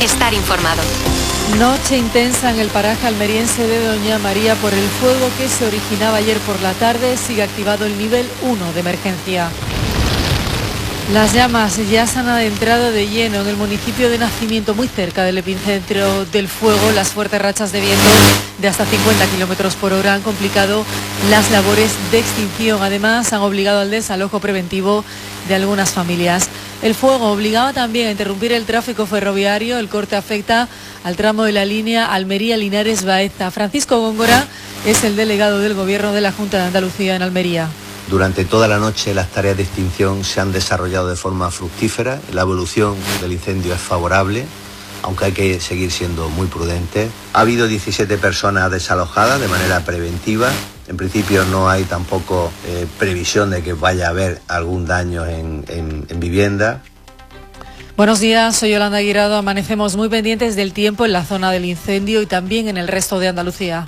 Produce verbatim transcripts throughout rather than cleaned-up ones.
Estar informado. Noche intensa en el paraje almeriense de Doña María por el fuego que se originaba ayer por la tarde. Sigue activado el nivel uno de emergencia. Las llamas ya se han adentrado de lleno en el municipio de Nacimiento, muy cerca del epicentro del fuego. Las fuertes rachas de viento de hasta cincuenta kilómetros por hora han complicado las labores de extinción. Además, han obligado al desalojo preventivo de algunas familias. El fuego obligaba también a interrumpir el tráfico ferroviario. El corte afecta al tramo de la línea Almería-Linares-Baeza. Francisco Góngora es el delegado del Gobierno de la Junta de Andalucía en Almería. Durante toda la noche las tareas de extinción se han desarrollado de forma fructífera. La evolución del incendio es favorable, aunque hay que seguir siendo muy prudentes. Ha habido diecisiete personas desalojadas de manera preventiva. En principio no hay tampoco eh, previsión de que vaya a haber algún daño en, en, en vivienda. Buenos días, soy Yolanda Guirado. Amanecemos muy pendientes del tiempo en la zona del incendio y también en el resto de Andalucía.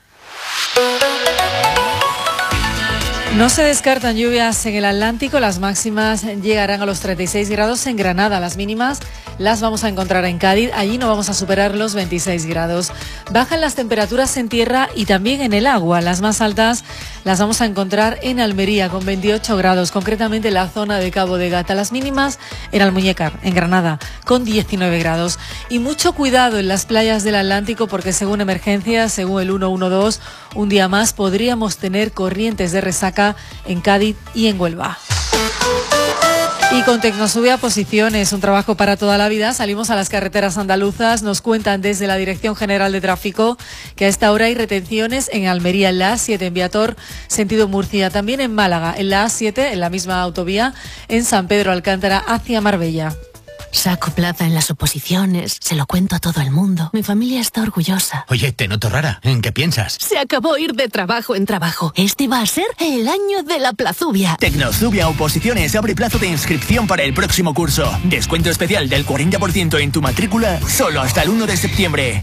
No se descartan lluvias en el Atlántico, las máximas llegarán a los treinta y seis grados en Granada, las mínimas las vamos a encontrar en Cádiz, allí no vamos a superar los veintiséis grados. Bajan las temperaturas en tierra y también en el agua, las más altas las vamos a encontrar en Almería con veintiocho grados, concretamente en la zona de Cabo de Gata, las mínimas en Almuñécar, en Granada, con diecinueve grados. Y mucho cuidado en las playas del Atlántico porque según emergencias, según el ciento doce, un día más podríamos tener corrientes de resaca en Cádiz y en Huelva. Y con Tecnosube a posiciones, un trabajo para toda la vida. Salimos a las carreteras andaluzas. Nos cuentan desde la Dirección General de Tráfico que a esta hora hay retenciones en Almería, en la A siete, en Viator, sentido Murcia. También en Málaga, en la A siete, en la misma autovía, en San Pedro Alcántara, hacia Marbella. Saco plaza en las oposiciones, se lo cuento a todo el mundo. Mi familia está orgullosa. Oye, te noto rara. ¿En qué piensas? Se acabó ir de trabajo en trabajo. Este va a ser el año de la plazubia. Tecnosube Oposiciones abre plazo de inscripción para el próximo curso. Descuento especial del cuarenta por ciento en tu matrícula solo hasta el uno de septiembre.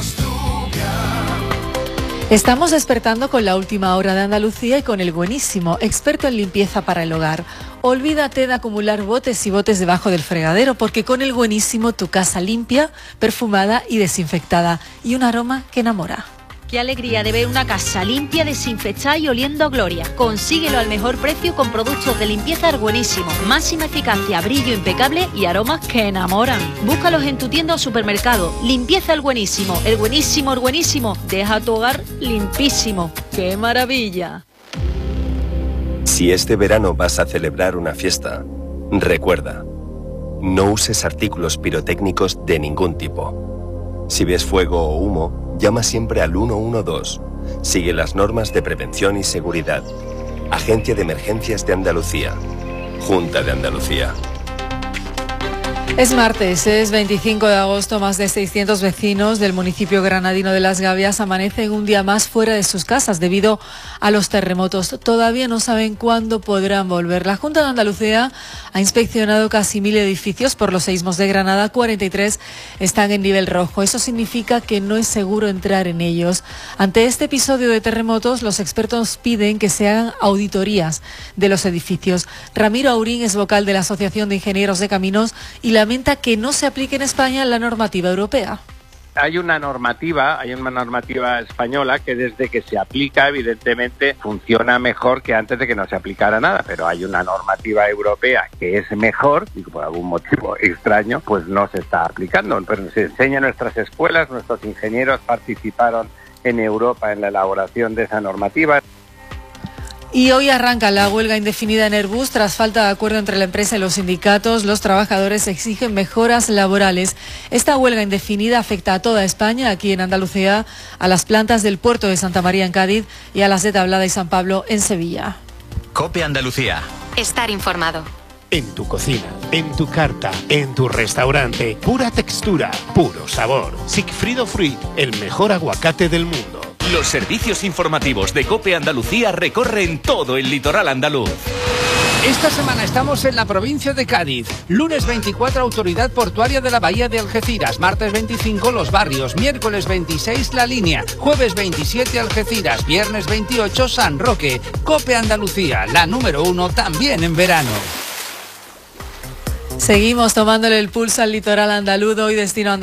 Estamos despertando con la última hora de Andalucía y con el buenísimo, experto en limpieza para el hogar. Olvídate de acumular botes y botes debajo del fregadero, porque con el buenísimo tu casa limpia, perfumada y desinfectada, y un aroma que enamora. Qué alegría de ver una casa limpia, desinfectada y oliendo a gloria. Consíguelo al mejor precio con productos de limpieza Buenísimo. Máxima eficacia, brillo impecable y aromas que enamoran. Búscalos en tu tienda o supermercado. Limpieza El Buenísimo. El Buenísimo, el Buenísimo. Deja tu hogar limpísimo. ¡Qué maravilla! Si este verano vas a celebrar una fiesta, recuerda, no uses artículos pirotécnicos de ningún tipo. Si ves fuego o humo, llama siempre al ciento doce. Sigue las normas de prevención y seguridad. Agencia de Emergencias de Andalucía. Junta de Andalucía. Es martes, es veinticinco de agosto, más de seiscientos vecinos del municipio granadino de Las Gavias amanecen un día más fuera de sus casas debido a los terremotos. Todavía no saben cuándo podrán volver. La Junta de Andalucía ha inspeccionado casi mil edificios por los seísmos de Granada, cuarenta y tres están en nivel rojo. Eso significa que no es seguro entrar en ellos. Ante este episodio de terremotos, los expertos piden que se hagan auditorías de los edificios. Ramiro Aurín es vocal de la Asociación de Ingenieros de Caminos y lamenta que no se aplique en España la normativa europea. Hay una normativa, hay una normativa española que desde que se aplica, evidentemente, funciona mejor que antes de que no se aplicara nada, pero hay una normativa europea que es mejor y por algún motivo extraño, pues no se está aplicando. Pero se enseña en nuestras escuelas, nuestros ingenieros participaron en Europa en la elaboración de esa normativa. Y hoy arranca la huelga indefinida en Airbus. Tras falta de acuerdo entre la empresa y los sindicatos, los trabajadores exigen mejoras laborales. Esta huelga indefinida afecta a toda España, aquí en Andalucía, a las plantas del puerto de Santa María en Cádiz y a las de Tablada y San Pablo en Sevilla. COPE Andalucía. Estar informado. En tu cocina, en tu carta, en tu restaurante, pura textura, puro sabor. Sigfrido Fruit, el mejor aguacate del mundo. Los servicios informativos de COPE Andalucía recorren todo el litoral andaluz. Esta semana estamos en la provincia de Cádiz. Lunes veinticuatro, Autoridad Portuaria de la Bahía de Algeciras. Martes veinticinco, Los Barrios. Miércoles veintiséis, La Línea. Jueves veintisiete, Algeciras. Viernes veintiocho, San Roque. COPE Andalucía, la número uno también en verano. Seguimos tomándole el pulso al litoral andaluz. Hoy destino andaluz.